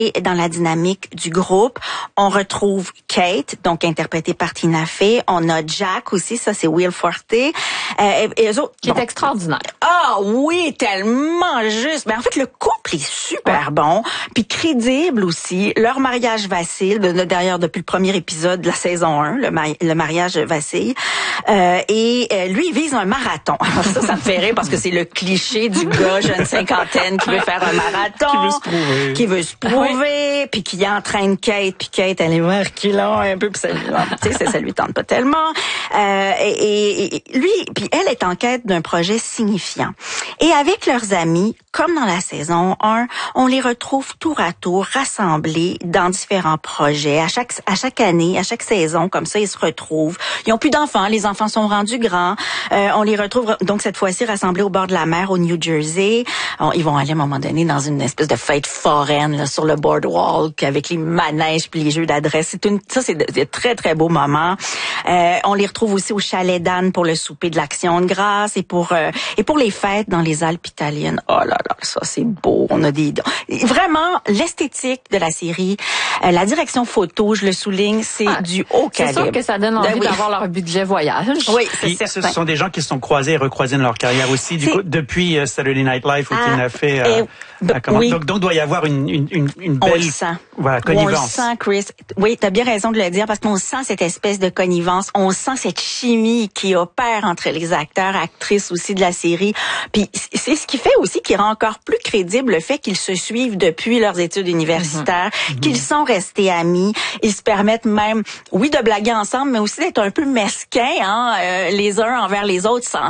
dans la dynamique du groupe. On retrouve Kate, donc interprétée par Tina Fey. On a Jack aussi, ça c'est Will Forte. Et eux autres, qui est extraordinaire. Ah oui, tellement juste. Ben en fait, le couple est super bon, puis crédible aussi. Leur mariage vacille. D'ailleurs, depuis le premier épisode de la saison 1, le mariage vacille. Et lui, il vise un marathon. Alors ça me fait rire parce que c'est le cliché du gars jeune cinquantaine qui veut faire un marathon. Qui veut se prouver, puis qui entraîne Kate, puis Kate, elle est reculant un peu, puis ça lui tente pas tellement. Et lui, puis elle est en quête d'un projet signifiant. Et avec leurs amis, comme dans la saison 1, on les retrouve tour à tour rassemblés dans différents projets. À chaque année, à chaque saison, comme ça, ils se retrouvent. Ils ont plus d'enfants, les enfants sont rendus grands. On les retrouve donc cette fois-ci rassemblés au bord de la mer au New Jersey. Alors, ils vont aller à un moment donné dans une espèce de fête foraine là, sur le boardwalk avec les manèges puis les jeux d'adresse. C'est des très très beaux moments. On les retrouve aussi au chalet d'Anne pour le souper de l'Action de grâce et pour les fêtes dans les Alpes italiennes. Oh là là, ça c'est beau. On a vraiment l'esthétique de la série, la direction photo, je le souligne, c'est du haut calibre. C'est sûr que ça donne envie d'avoir leur budget voyage. Oui, c'est certain. Ce sont des gens qui se sont croisés et recroisés dans leur carrière aussi. Du coup, depuis Saturday Night Live où Tina Fey donc doit y avoir une belle connivence. On le sent, Chris. Oui, t'as bien raison de le dire parce qu'on sent cette espèce de connivence, on sent cette chimie qui opère entre les acteurs, actrices aussi de la série. Puis c'est ce qui fait aussi qui rend encore plus crédible le fait qu'ils se suivent depuis leurs études universitaires, qu'ils sont restés amis, ils se permettent même de blaguer ensemble mais aussi d'être un peu mesquins les uns envers les autres sans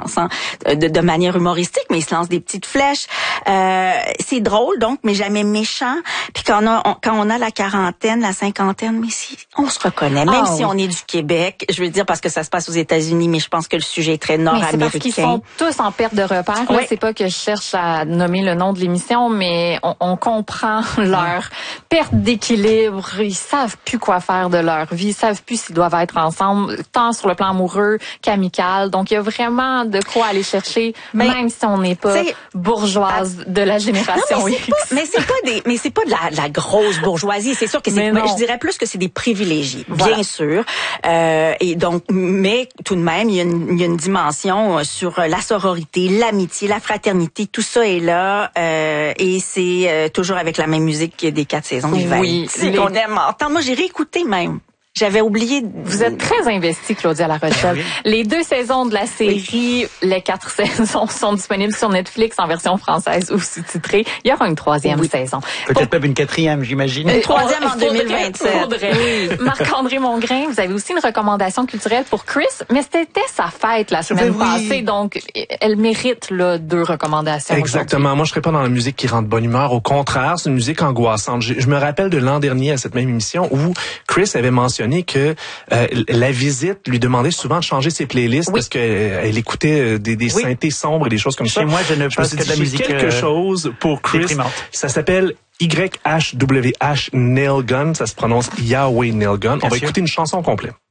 de manière humoristique, mais ils se lancent des petites flèches. C'est drôle donc mais jamais méchant. Puis quand on a la quarantaine, la cinquantaine, mais si on se reconnaît même si on est du Québec, je veux dire parce que ça se passe aux États-Unis, mais je pense que le sujet est très nord-américain. C'est parce qu'ils sont tous en perte de repères. Là, c'est pas que je cherche à nommer le nom de l'émission, mais on comprend leur perte d'équilibre. Ils savent plus quoi faire de leur vie. Ils savent plus s'ils doivent être ensemble, tant sur le plan amoureux qu'amical. Donc, il y a vraiment de quoi aller chercher, même si on n'est pas bourgeoise de la génération X. Mais c'est pas de la grosse bourgeoisie. C'est sûr que je dirais plus que c'est des privilégiés, bien sûr. Et donc, mais tout de même, il y a une dimension sur la sororité, l'amitié, la fraternité, tout ça est là. Et c'est toujours avec la même musique des 4 saisons d'hiver. Oui, c'est qu'on aime entendre. Moi, j'ai réécouté même. J'avais oublié. Vous êtes très investie, Claudia La Rochelle. Les 2 saisons de la série, les 4 saisons sont disponibles sur Netflix en version française ou sous-titrée. Il y aura une 3e saison. Peut-être même une 4e, j'imagine. Une 3e en 2027. Marc-André Mongrain, vous avez aussi une recommandation culturelle pour Chris, mais c'était sa fête la semaine passée, donc elle mérite 2 recommandations. Exactement. Moi, je serais pas dans la musique qui rend de bonne humeur. Au contraire, c'est une musique angoissante. Je me rappelle de l'an dernier à cette même émission où Chris avait mentionné que la visite lui demandait souvent de changer ses playlists parce que elle écoutait des synthés sombres et des choses comme ça. Chez moi, je ne passe que de la musique quelque chose pour Chris. Déprimante. Ça s'appelle YHWH Nail Gun. Ça se prononce Yahweh Nail Gun. On va écouter une chanson complète.